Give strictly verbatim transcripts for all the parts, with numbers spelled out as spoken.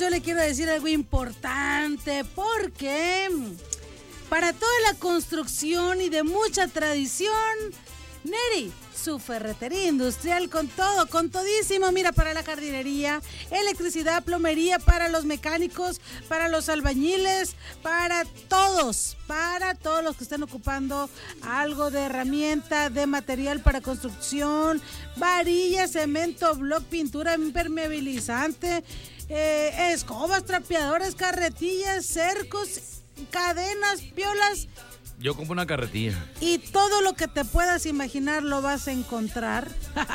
yo le quiero decir algo importante, porque para toda la construcción y de mucha tradición, Neri, su ferretería industrial con todo, con todísimo, mira, para la jardinería, electricidad, plomería, para los mecánicos, para los albañiles, para todos, para todos los que estén ocupando algo de herramienta, de material para construcción, varilla, cemento, bloc, pintura impermeabilizante, eh, escobas, trapeadores, carretillas, cercos, cadenas, piolas. Yo compro una carretilla. Y todo lo que te puedas imaginar lo vas a encontrar.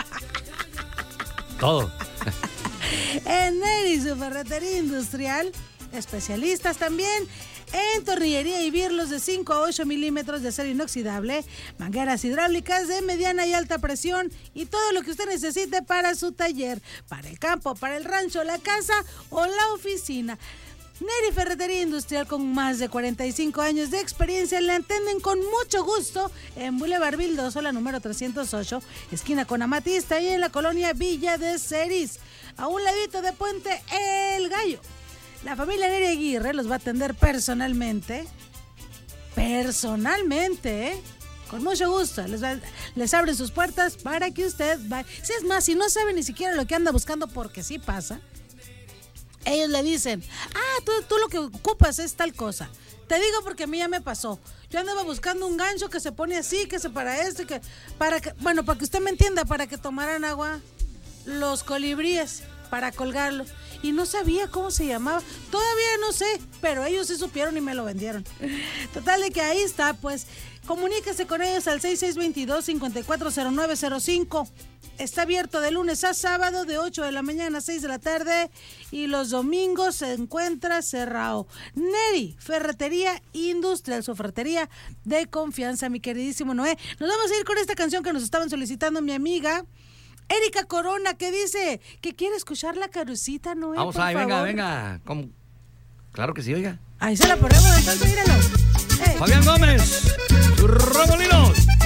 Todo. En Neri, su ferretería industrial. Especialistas también en tornillería y birlos de cinco a ocho milímetros de acero inoxidable, mangueras hidráulicas de mediana y alta presión y todo lo que usted necesite para su taller, para el campo, para el rancho, la casa o la oficina. Neri Ferretería Industrial, con más de cuarenta y cinco años de experiencia, le atienden con mucho gusto en Boulevard Vildoso, la número trescientos ocho, esquina con Amatista, y en la colonia Villa de Ceris, a un ladito de Puente El Gallo. La familia Neri Aguirre los va a atender personalmente, personalmente, ¿eh? Con mucho gusto, les, va, les abren sus puertas para que usted vaya. Si es más, si no sabe ni siquiera lo que anda buscando, porque sí pasa, ellos le dicen, ah, tú, tú lo que ocupas es tal cosa. Te digo porque a mí ya me pasó. Yo andaba buscando un gancho que se pone así, que se para esto, que para que, bueno, para que usted me entienda, para que tomaran agua los colibríes, para colgarlo. Y no sabía cómo se llamaba. Todavía no sé, pero ellos sí supieron y me lo vendieron. Total de que ahí está, pues. Comuníquese con ellos al seis seis dos dos, cinco cuatro cero nueve cero cinco. Está abierto de lunes a sábado de ocho de la mañana a seis de la tarde y los domingos se encuentra cerrado. Neri Ferretería Industrial, su ferretería de confianza, mi queridísimo Noé. Nos vamos a ir con esta canción que nos estaban solicitando mi amiga Erika Corona, que dice que quiere escuchar la Carucita, Noé. Vamos ahí, venga, venga. ¿Cómo? Claro que sí, oiga. Ahí se la ponemos, entonces míralo. Hey. Fabián Gómez, sus Remolinos.